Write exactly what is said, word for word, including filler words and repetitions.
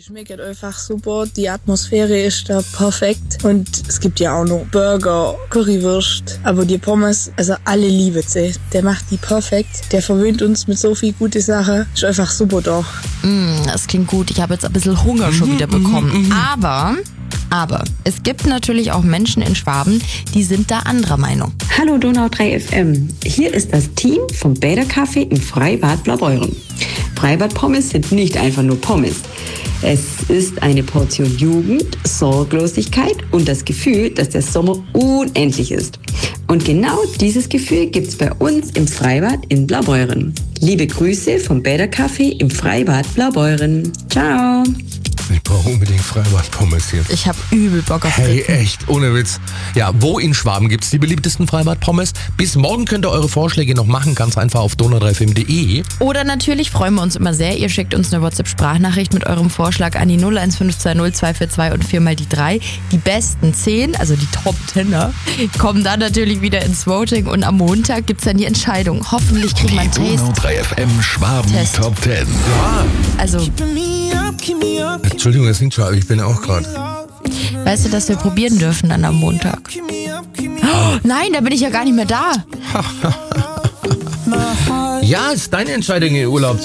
Die schmeckt einfach super, die Atmosphäre ist da perfekt und es gibt ja auch noch Burger, Currywurst, aber die Pommes, also alle lieben sie. Der macht die perfekt, der verwöhnt uns mit so viel gute Sachen, ist einfach super da. Mm, das klingt gut, ich habe jetzt ein bisschen Hunger schon wieder bekommen, aber... Aber es gibt natürlich auch Menschen in Schwaben, die sind da anderer Meinung. Hallo Donau drei F M, hier ist das Team vom Bädercafé im Freibad Blaubeuren. Freibad-Pommes sind nicht einfach nur Pommes. Es ist eine Portion Jugend, Sorglosigkeit und das Gefühl, dass der Sommer unendlich ist. Und genau dieses Gefühl gibt's bei uns im Freibad in Blaubeuren. Liebe Grüße vom Bädercafé im Freibad Blaubeuren. Ciao! Ich brauche unbedingt Freibad-Pommes jetzt. Ich habe übel Bock auf Hey, Fritten. echt, ohne Witz. Ja, wo in Schwaben gibt's die beliebtesten Freibad-Pommes? Bis morgen könnt ihr eure Vorschläge noch machen, ganz einfach auf donau drei f m punkt d e. Oder natürlich freuen wir uns immer sehr, ihr schickt uns eine WhatsApp-Sprachnachricht mit eurem Vorschlag an die null eins fünf zwei null zwei vier zwei und vier mal die drei. Die besten zehn, also die Top Tenner, kommen dann natürlich wieder ins Voting und am Montag gibt's dann die Entscheidung. Hoffentlich kriegt man Donau Taste. drei F M Schwaben Test. Top zehn. Also, Entschuldigung, das klingt schon, aber ich bin auch gerade. weißt du, dass wir probieren dürfen dann am Montag? Oh, nein, da bin ich ja gar nicht mehr da. Ja, ist deine Entscheidung, in Urlaub